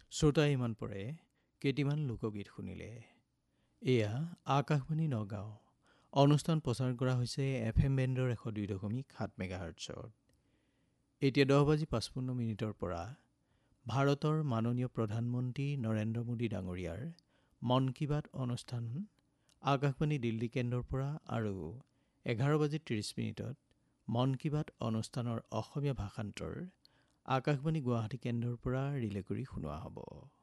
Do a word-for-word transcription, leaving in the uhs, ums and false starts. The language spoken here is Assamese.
শ্ৰোতা ইমান পৰে কেইটিমান লোকগীত শুনিলে। এয়া আকাশবাণী নগাঁও। অনুষ্ঠান প্ৰচাৰ কৰা হৈছে এফ এম বেণ্ডৰ এশ দুই দশমিক সাত মেগাহাৰ্টছত। এতিয়া দহ বাজি পঁচপন্ন মিনিটৰ পৰা ভাৰতৰ মাননীয় প্ৰধানমন্ত্ৰী নৰেন্দ্ৰ মোদী ডাঙৰীয়াৰ মন কী বাত অনুষ্ঠান আকাশবাণী দিল্লী কেন্দ্ৰৰ পৰা আৰু এঘাৰ বাজি ত্ৰিছ মিনিটত মন কী বাত অনুষ্ঠানৰ অসমীয়া ভাষান্তৰ আকাশবাণী গুৱাহাটী কেন্দ্ৰৰ পৰা ৰিলে কৰি শুনোৱা হ'ব।